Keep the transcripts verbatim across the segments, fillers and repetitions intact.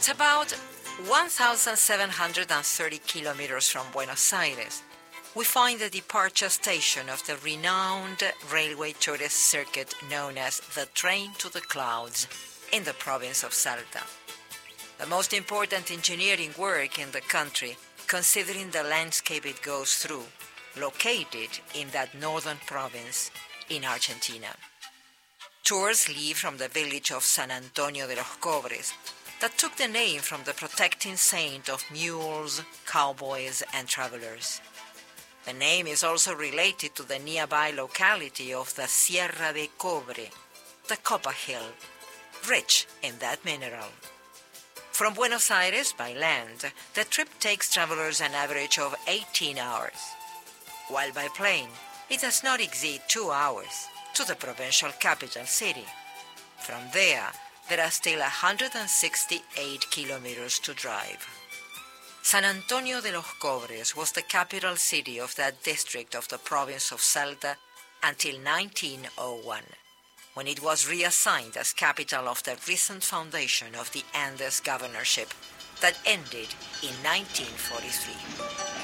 At about one thousand seven hundred thirty kilometers from Buenos Aires, we find the departure station of the renowned railway tourist circuit known as the Train to the Clouds in the province of Salta. The most important engineering work in the country, considering the landscape it goes through, located in that northern province in Argentina. Tours leave from the village of San Antonio de los Cobres, that took the name from the protecting saint of mules, cowboys, and travelers. The name is also related to the nearby locality of the Sierra de Cobre, the Copper Hill, rich in that mineral. From Buenos Aires by land, the trip takes travelers an average of eighteen hours, while by plane it does not exceed two hours to the provincial capital city. From there, there are still one hundred sixty-eight kilometers to drive. San Antonio de los Cobres was the capital city of that district of the province of Salta until nineteen oh one, when it was reassigned as capital of the recent foundation of the Andes governorship that ended in nineteen forty-three.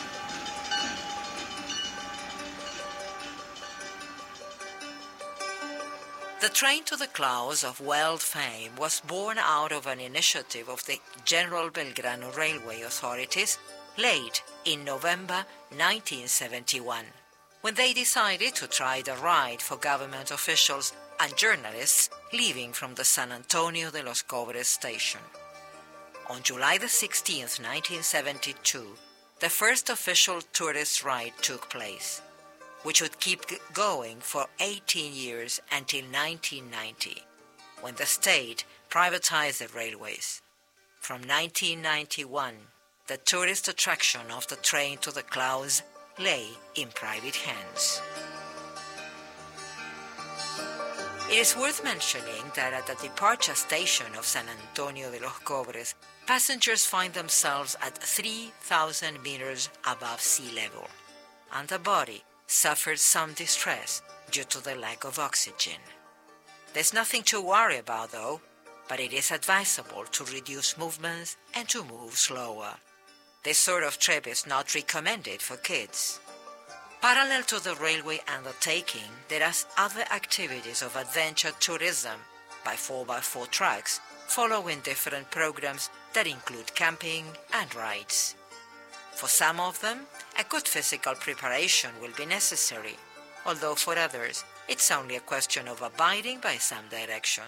The Train to the Clouds of world fame was born out of an initiative of the General Belgrano Railway authorities late in November nineteen seventy-one, when they decided to try the ride for government officials and journalists leaving from the San Antonio de los Cobres station. On July the sixteenth, nineteen seventy-two, the first official tourist ride took place, which would keep going for eighteen years until nineteen ninety, when the state privatized the railways. From nineteen ninety-one, the tourist attraction of the Train to the Clouds lay in private hands. It is worth mentioning that at the departure station of San Antonio de los Cobres, passengers find themselves at three thousand meters above sea level, and the body suffered some distress due to the lack of oxygen. There's nothing to worry about though, but it is advisable to reduce movements and to move slower. This sort of trip is not recommended for kids. Parallel to the railway undertaking, there are other activities of adventure tourism by four by four trucks, following different programs that include camping and rides. For some of them, a good physical preparation will be necessary, although for others, it's only a question of abiding by some direction.